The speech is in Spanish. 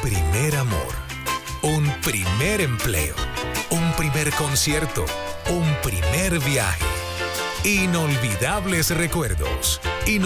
primer amor, un primer empleo, un primer concierto, un primer viaje. Inolvidables recuerdos.